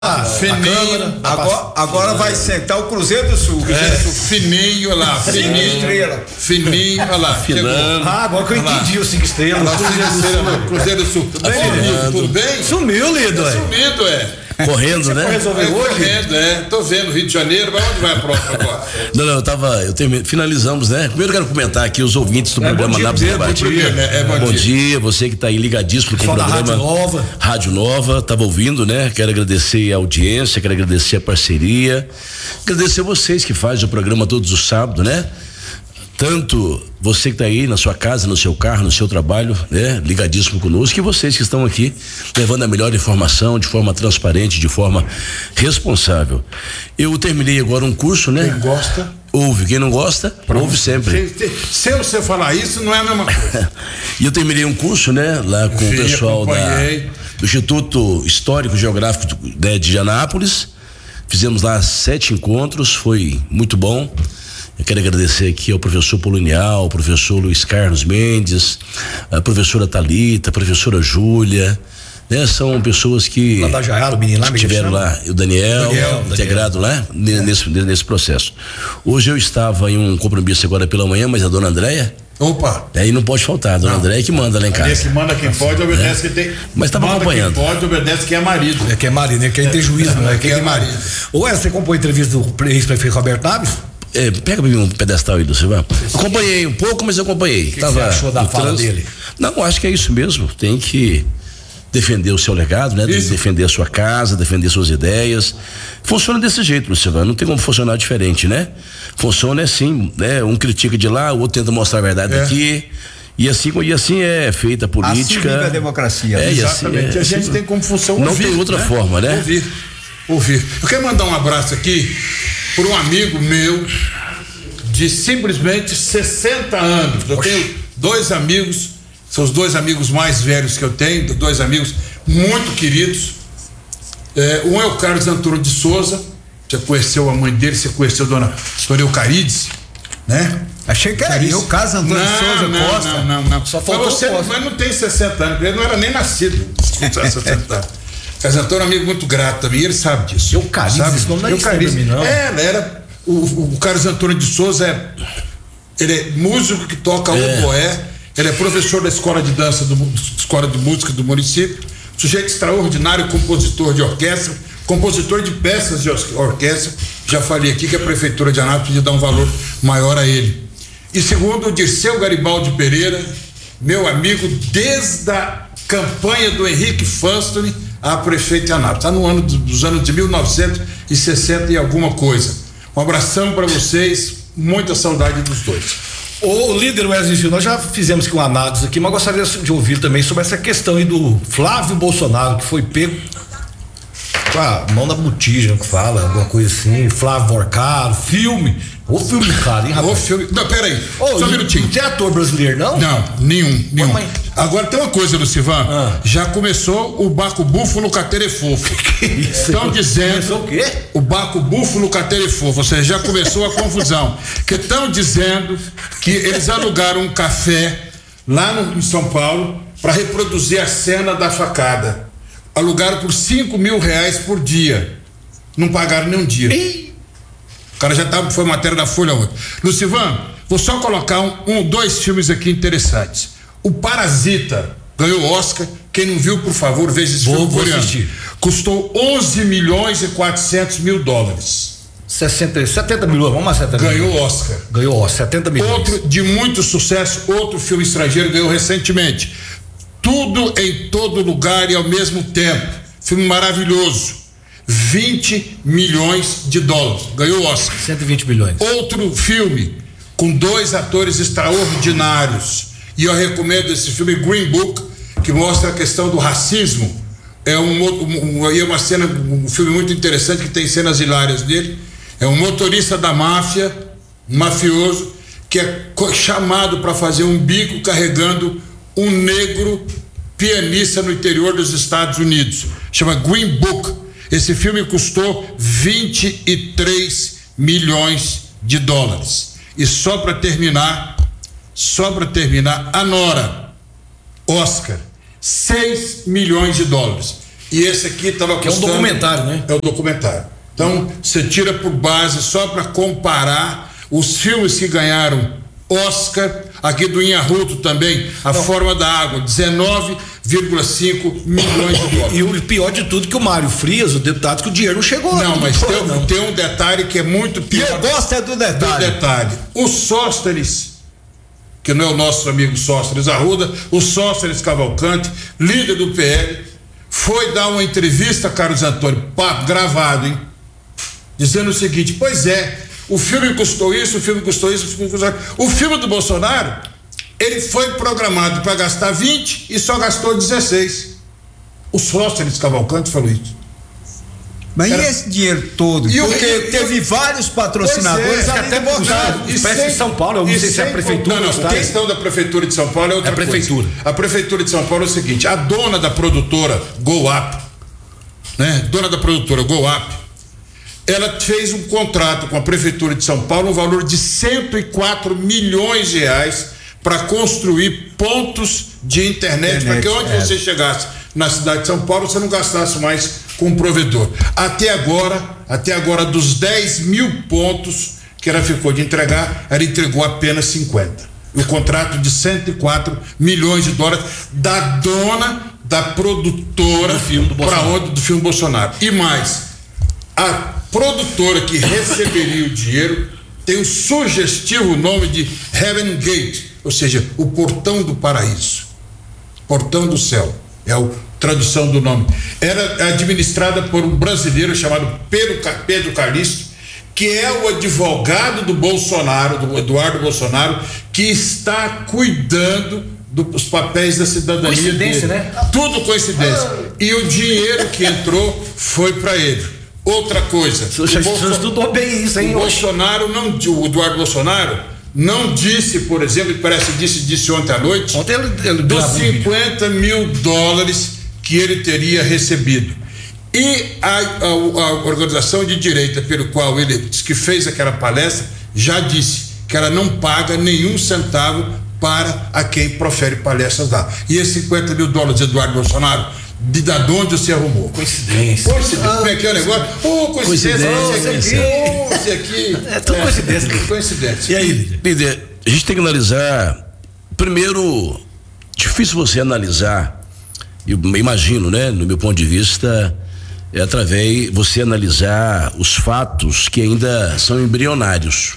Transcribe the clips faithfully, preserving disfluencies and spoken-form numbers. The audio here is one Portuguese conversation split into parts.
Ah, fininho. Agora, agora vai sentar o Cruzeiro do Sul. É, fininho, olha lá. Fininho. Estrela. Fininho, olha lá. Ah, agora que eu entendi o cinco estrelas. Cruzeiro do Sul. Tudo bem, tudo bem? Sumiu, Lido. Sumido, é. Correndo, né? Resolveu É, hoje? correndo, é. Tô vendo Rio de Janeiro, mas onde vai a próxima agora? Não, não, eu tava. Eu termi- finalizamos, né? Primeiro eu quero comentar aqui os ouvintes do É, programa bom dia, Nápoles Pedro, Debate. bom dia, né? É, bom bom dia. dia, você que tá aí ligadíssimo com o Pessoal da programa. Rádio Nova. Rádio Nova, tava ouvindo, né? Quero agradecer a audiência, quero agradecer a parceria, agradecer a vocês que fazem o programa todos os sábados, né? Tanto você que está aí na sua casa, no seu carro, no seu trabalho, né? Ligadíssimo conosco, e vocês que estão aqui levando a melhor informação de forma transparente, de forma responsável. Eu terminei agora um curso, né? Quem gosta? Ouve, quem não gosta, ouve sempre. Se, se você falar isso, não é a mesma coisa. E eu terminei um curso, né? Lá com Vi, o pessoal da, acompanhei. do Instituto Histórico Geográfico de, de Anápolis. Fizemos lá sete encontros, foi muito bom. Eu quero agradecer aqui ao professor Polonial, ao professor Luiz Carlos Mendes, a professora Thalita, a professora Júlia, né? São pessoas que Lá da Jaiara, o menino lá, me estiveram chama. lá, o Daniel, Daniel, integrado lá nesse, nesse processo. Hoje eu estava em um compromisso agora pela manhã, mas a dona Andréia, Opa. aí não pode faltar, a dona Andréia que manda lá em Esse casa. que manda quem pode, obedece quem tem. Mas tava manda acompanhando. Quem pode, obedece quem é marido. É que é marido, né? Quem tem juízo, não é? Quem Quem é tem marido. marido. Ô, você acompanhou a entrevista do ex-prefeito Roberto Naves? É, pega pra mim um pedestal aí do Silvão. Acompanhei um pouco, mas eu acompanhei. O que Tava você achou da no fala trânsito. dele? Não, acho que é isso mesmo. Tem que defender o seu legado, né? Isso. Defender a sua casa, defender suas ideias. Funciona desse jeito, Luciano. Não tem como funcionar diferente, né? Funciona assim, né? Um critica de lá, o outro tenta mostrar a verdade É. aqui. E assim, e assim é feita a política. Assim vive a democracia. É, e assim, Exatamente. é, a gente assim, tem como função não ouvir, tem outra né? forma, né? Ouvir. Ouvir. Eu quero mandar um abraço aqui por um amigo meu de simplesmente sessenta anos. Eu tenho dois amigos, são os dois amigos mais velhos que eu tenho, dois amigos muito queridos. É, um é o Carlos Antônio de Souza, você conheceu a mãe dele, você conheceu a dona, dona Eucarides, né? Achei que era eu, Carlos Antônio de Souza não, Costa. Não, não, não. Só Mas faltou você Costa. mas não tem sessenta anos, ele não era nem nascido com sessenta anos. Carlos Antônio é um amigo muito grato também, ele sabe disso. Eucarides, sabe? esse nome não é Eucarides. estranho pra mim, não. É, ela era. O, o Carlos Antônio de Souza é. Ele é músico que toca oboé, ele é professor da escola de dança, do, escola de música do município, sujeito extraordinário, compositor de orquestra, compositor de peças de orquestra. Já falei aqui que a prefeitura de Anápolis podia dar um valor maior a ele. E segundo o Dirceu Garibaldi Pereira, meu amigo desde a campanha do Henrique Fanstoni a prefeito de Anápolis. Está no ano dos anos de mil novecentos e sessenta e alguma coisa. Um abração para vocês, muita saudade dos dois. O líder Wesley Silva, nós já fizemos aqui uma análise aqui, mas gostaria de ouvir também sobre essa questão aí do Flávio Bolsonaro, que foi pego com a mão na botija, que fala, alguma coisa assim, Flávio Morcaro, filme. Ô filme, cara, hein, O rapaz? filme. Não, peraí. Ô, Só um minutinho. Não tem ator brasileiro, não? Não, nenhum, nenhum. Mas- Agora tem uma coisa, Lucivan. Ah. Já começou o Baco Búfalo Caterefofo. Estão dizendo. Começou o quê? O Baco Búfalo Caterefofo. Ou seja, já começou a confusão. Que estão dizendo que eles alugaram um café lá no, em São Paulo para reproduzir a cena da facada. Alugaram por cinco mil reais por dia. Não pagaram nem um dia. O cara já tava, foi matéria da Folha ontem. Lucivan, vou só colocar um, um, dois filmes aqui interessantes. O Parasita ganhou Oscar. Quem não viu, por favor, veja esse Vou- filme vou coreano. assistir. Custou onze milhões e quatrocentos mil dólares. sessenta, setenta milhões, vamos a setenta Ganhou milhões. Oscar. Ganhou, ó, setenta milhões. Outro de muito sucesso, outro filme estrangeiro ganhou recentemente. Tudo em todo lugar e ao mesmo tempo. Filme maravilhoso. vinte milhões de dólares. Ganhou Oscar. cento e vinte milhões. Outro filme com dois atores extraordinários, e eu recomendo esse filme Green Book, que mostra a questão do racismo. É um, um, um, é uma cena, um filme muito interessante que tem cenas hilárias dele. É um motorista da máfia, um mafioso, que é chamado para fazer um bico carregando um negro pianista no interior dos Estados Unidos. Chama Green Book. Esse filme custou vinte e três milhões de dólares. E só para terminar, só para terminar, a Nora, Oscar, seis milhões de dólares. E esse aqui estava custando... Que é um documentário, né? É um documentário. Então, você tira por base, só para comparar, os filmes que ganharam Oscar, aqui do Inharuto também, A Não. Forma da Água, dezenove vírgula cinco milhões de dólares. E o pior de tudo é que o Mário Frias, o deputado, que o dinheiro não chegou lá. Não, mas tem, não. tem um detalhe que é muito pior. E eu gosto é do detalhe. Do detalhe. O Sósteres, que não é o nosso amigo Sósteres Arruda, o Sósteres Cavalcante, líder do P L, foi dar uma entrevista, Carlos Antônio, papo gravado, hein? Dizendo o seguinte: pois é, o filme custou isso, o filme custou isso, o filme custou isso. O filme do Bolsonaro, ele foi programado para gastar vinte e só gastou dezesseis. O Sósteres Cavalcante falou isso. Mas Era... e esse dinheiro todo? E Porque o, teve eu, vários patrocinadores é, até botaram. Espécie de São Paulo, eu não sei se é a prefeitura. Não, não, a questão da prefeitura de São Paulo é outra coisa. É a prefeitura. Coisa. A prefeitura de São Paulo é o seguinte: a dona da produtora Go Up, né? Dona da produtora Go Up, ela fez um contrato com a prefeitura de São Paulo, um valor de cento e quatro milhões de reais para construir pontos de internet, internet para que onde é. você chegasse na cidade de São Paulo, você não gastasse mais com um provedor. Até agora, até agora, dos dez mil pontos que ela ficou de entregar, ela entregou apenas cinquenta. O contrato de cento e quatro milhões de dólares da dona da produtora do filme do para onde do filme Bolsonaro. E mais, a produtora que receberia o dinheiro tem o sugestivo nome de Heaven Gate, ou seja, o portão do paraíso, portão do céu, é a tradução do nome. Era administrada por um brasileiro chamado Pedro, Pedro Calixto, que é o advogado do Bolsonaro, do Eduardo Bolsonaro, que está cuidando dos papéis da cidadania. Coincidência, dele. né? Tudo coincidência. Ah. E o dinheiro que entrou foi para ele. Outra coisa. Você estudou bem isso, hein? O Bolsonaro não, o Eduardo Bolsonaro não disse, por exemplo, parece que disse, disse ontem à noite, ontem ele, ele dos cinquenta mil dólares que ele teria recebido. E a, a, a organização de direita pelo qual ele disse que fez aquela palestra já disse que ela não paga nenhum centavo para a quem profere palestras lá. E esses cinquenta mil dólares, Eduardo Bolsonaro, de, de onde você arrumou? Coincidência. Coincidência. Como é que é o negócio? Oh, coincidência. Coincidência. Oh, esse aqui. É tudo é, coincidência. Coincidência. E aí, líder, a gente tem que analisar. Primeiro, difícil você analisar, eu imagino, né, no meu ponto de vista, é através você analisar os fatos que ainda são embrionários.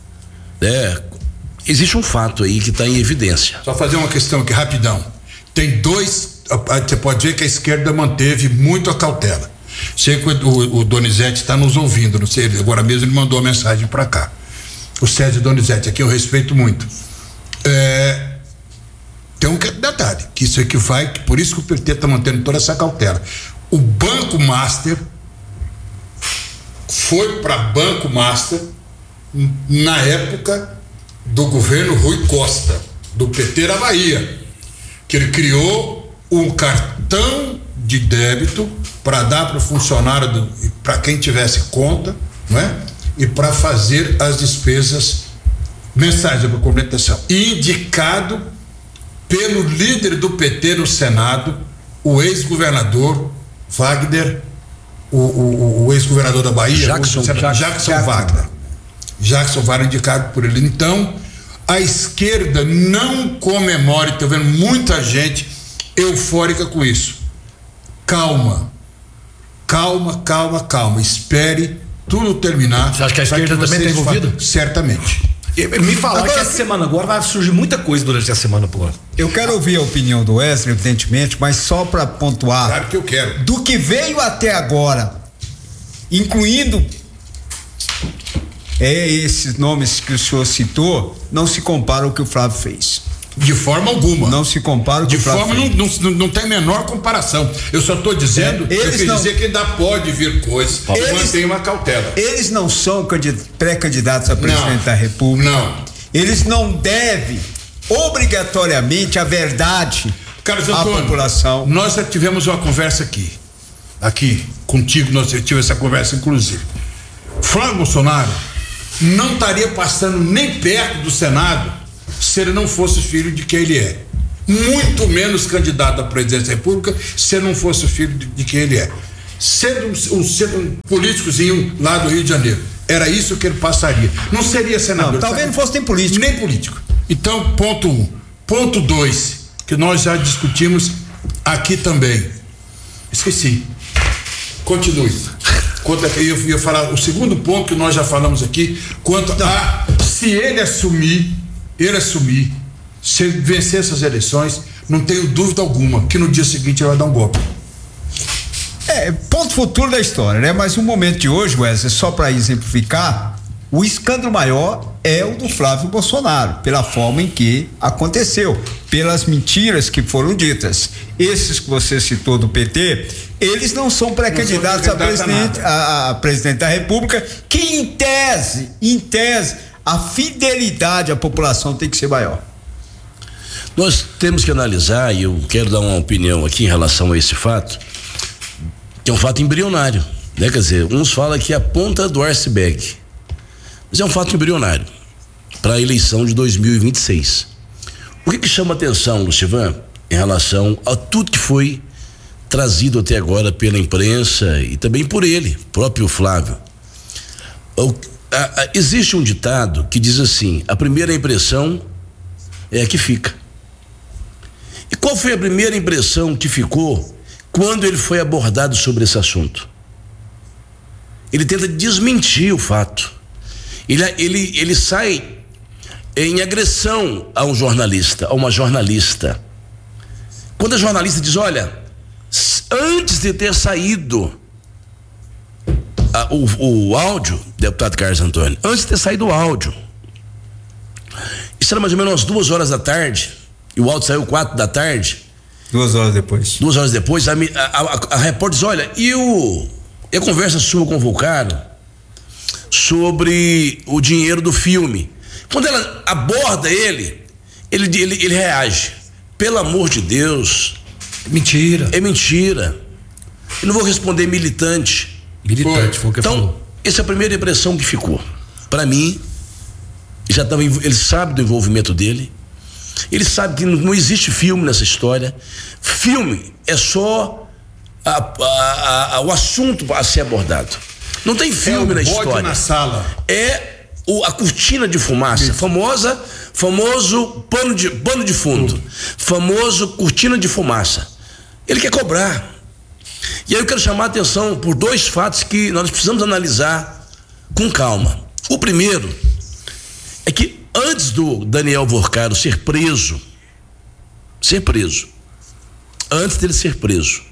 É, existe um fato aí que está em evidência. Só fazer uma questão aqui rapidão. Tem dois, você pode ver que a esquerda manteve muito a cautela. Sei que o, o, o Donizete está nos ouvindo, não sei, agora mesmo ele mandou uma mensagem para cá. O Sérgio Donizete, aqui eu respeito muito. É, tem um detalhe, que isso aqui vai, por isso que o P T está mantendo toda essa cautela. O Banco Master foi para Banco Master na época do governo Rui Costa, do P T da Bahia, que ele criou um cartão de débito para dar para o funcionário, para quem tivesse conta, não é? E para fazer as despesas mensais para complementação. Indicado pelo líder do P T no Senado, o ex-governador Wagner, o, o, o ex-governador da Bahia, Jackson, o, Jackson, Jackson Wagner. Jackson Wagner indicado por ele. Então, a esquerda não comemora, estou vendo muita gente eufórica com isso. Calma, calma, calma, calma. Espere tudo terminar. Você acha que a esquerda também está envolvida? Certamente. Me falaram que essa semana agora vai surgir muita coisa durante a semana, pô. Eu quero ouvir a opinião do Wesley, evidentemente, mas só para pontuar. Claro que eu quero. Do que veio até agora, incluindo é, esses nomes que o senhor citou, não se compara ao que o Flávio fez. De forma alguma. Não se compara. De forma não, não, não tem a menor comparação. Eu só estou dizendo, é, eu quis não, dizer que ainda pode vir coisas, mantém uma cautela. Eles não são pré-candidatos a presidente não, da República. Não. Eles não devem obrigatoriamente a verdade Carlos à Antônio, população. Nós já tivemos uma conversa aqui, aqui contigo, nós tivemos essa conversa inclusive. Flávio Bolsonaro não estaria passando nem perto do Senado se ele não fosse filho de quem ele é. muito menos candidato à presidência da República se não fosse o filho de, de quem ele é. Sendo um, um, sendo um políticozinho lá do Rio de Janeiro. Era isso que ele passaria. Não seria senador. Não, talvez não fosse nem político. Nem político. Então, ponto um. Ponto dois, que nós já discutimos aqui também. Esqueci. Continue. Quanto a, eu ia falar o segundo ponto que nós já falamos aqui, quanto a se ele assumir, ele assumir, se ele vencer essas eleições, não tenho dúvida alguma que no dia seguinte ele vai dar um golpe. É, ponto futuro da história, né? Mas no momento de hoje, Wesley, só para exemplificar, o escândalo maior é o do Flávio Bolsonaro, pela forma em que aconteceu, pelas mentiras que foram ditas. Esses que você citou do P T, eles não são pré-candidatos a presidente, a, a presidente da República, que em tese, em tese, a fidelidade à população tem que ser maior. Nós temos que analisar, e eu quero dar uma opinião aqui em relação a esse fato, que é um fato embrionário, né? Quer dizer, uns falam que é a ponta do iceberg, mas é um fato embrionário para a eleição de dois mil e vinte e seis. O que que chama atenção, Lucivan, em relação a tudo que foi trazido até agora pela imprensa e também por ele, próprio Flávio? O, a, a, existe um ditado que diz assim: a primeira impressão é a que fica. E qual foi a primeira impressão que ficou quando ele foi abordado sobre esse assunto? Ele tenta desmentir o fato. Ele, ele, ele sai em agressão a um jornalista, a uma jornalista. Quando a jornalista diz: olha, antes de ter saído a, o, o áudio, deputado Carlos Antônio, antes de ter saído o áudio, isso era mais ou menos umas duas horas da tarde, e o áudio saiu quatro da tarde. Duas horas depois. Duas horas depois, a, a, a, a repórter diz: olha, e, o, e a conversa sua com o Vulcano sobre o dinheiro do filme? Quando ela aborda ele, ele, ele, ele reage: pelo amor de Deus, Mentira. é mentira. Eu não vou responder militante. Militante, foi o que Então, falou. essa é a primeira impressão que ficou. Para mim, já tava, ele sabe do envolvimento dele. Ele sabe que não, não existe filme nessa história. Filme é só a, a, a, o assunto a ser abordado. Não tem filme é na história. Na sala. É o, a cortina de fumaça, Isso. famosa, famoso pano de, pano de fundo, uhum. famoso cortina de fumaça. Ele quer cobrar. E aí eu quero chamar a atenção por dois fatos que nós precisamos analisar com calma. O primeiro é que antes do Daniel Vulcano ser preso, ser preso, antes dele ser preso,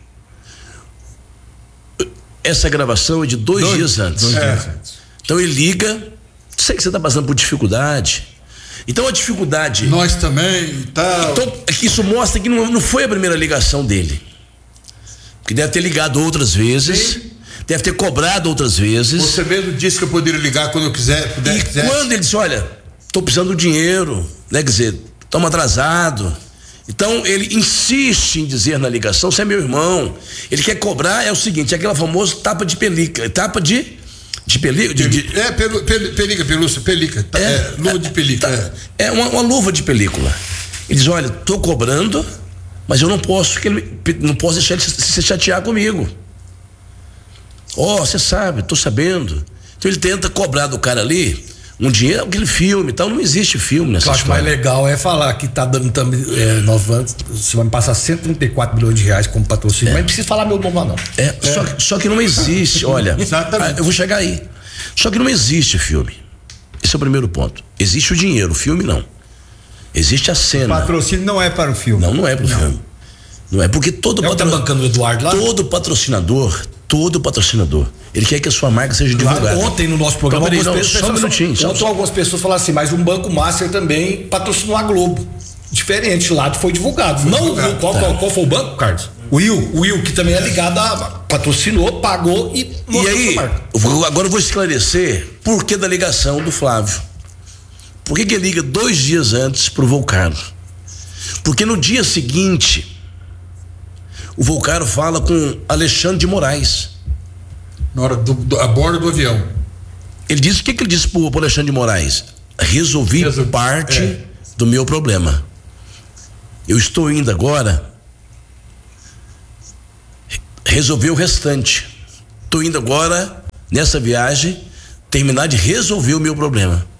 essa gravação é de dois, dois dias antes. Dois é. dias antes. Então ele liga, sei que você está passando por dificuldade. Então a dificuldade. Nós também e tal. Então isso mostra que não, não foi a primeira ligação dele. Porque deve ter ligado outras vezes. Sim. Deve ter cobrado outras vezes. Você mesmo disse que eu poderia ligar quando eu quiser. Puder, e quisesse. Quando ele disse: olha, tô precisando do dinheiro, né? Quer dizer, estamos atrasados. Então ele insiste em dizer na ligação: você é meu irmão. Ele quer cobrar, é o seguinte, é aquela famosa tapa de pelica, tapa de de pelica, de, de, é pel, pel, pelica, pelúcia, pelica, é, é, luva de pelica. É, é uma, uma luva de película. Ele diz: olha, tô cobrando, mas eu não posso, que ele, não posso deixar ele se, se chatear comigo. Ó, oh, você sabe, tô sabendo. Então ele tenta cobrar do cara ali um dinheiro, aquele filme, então não existe filme nessa história. O que eu acho mais legal é falar que tá dando também, é, nós vamos, você vai me passar cento e trinta e quatro milhões de reais como patrocínio, é. mas não precisa falar meu nome lá não. É, é. Só, só que não existe, olha, Exatamente. Eu vou chegar aí. Só que não existe filme. Esse é o primeiro ponto. Existe o dinheiro, o filme não. Existe a cena. O patrocínio não é para o filme. Não, não é para o filme. Não é porque todo é patro... tá bancando o Eduardo lá? Todo patrocinador, todo patrocinador, ele quer que a sua marca seja divulgada. Lá, ontem no nosso programa, então, algumas não, pessoas, só um minutinho. Só, só algumas pessoas falaram assim, mas um Banco Master também patrocinou a Globo. Diferente, lá foi divulgado. Foi não, divulgado. Qual, tá. qual, qual foi o banco, Carlos? O Will, o Will, que também é ligado a. Patrocinou, pagou e. E aí, agora eu vou esclarecer por que da ligação do Flávio. Por que que ele liga dois dias antes pro Vulcano? Porque no dia seguinte, o Vulcano fala com Alexandre de Moraes. Na hora do, do, a bordo do avião. Ele disse, o que que ele disse pro, pro Alexandre de Moraes? Resolvi Resolvi. parte é. do meu problema. Eu estou indo agora resolver o restante. Estou indo agora, nessa viagem, terminar de resolver o meu problema.